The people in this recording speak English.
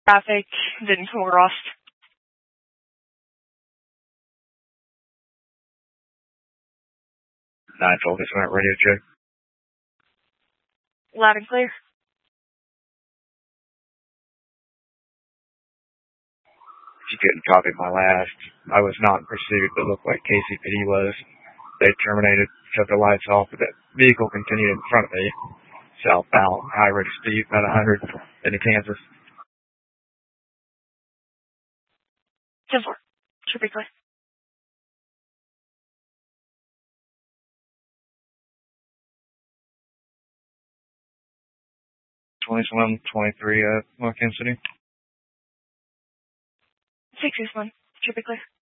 Traffic didn't come across. 912, this one radio check. Loud and clear. If you couldn't copy my last, I was not in pursuit, but looked like KCPD was. They terminated, shut the lights off, but that vehicle continued in front of me. Southbound, high rate of speed, about 100 into Kansas. 10-4. Should be clear. 23, Kansas City. 661. Should be clear.